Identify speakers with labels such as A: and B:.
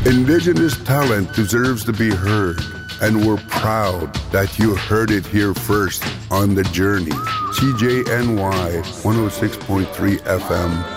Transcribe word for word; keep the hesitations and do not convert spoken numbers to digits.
A: Indigenous talent deserves to be heard, and we're proud that you heard it here first on The Journey. C J N Y one oh six point three F M